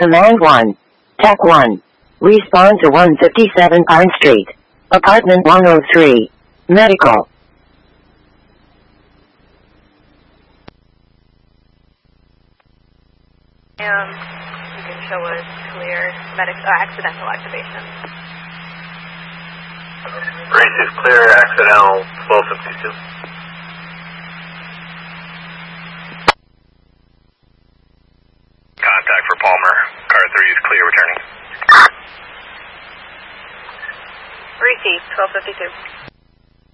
Command 1. Tech 1. Respond to 157 Pine Street. Apartment 103. Medical. And you can show us clear accidental activation. Race is clear, accidental 1252.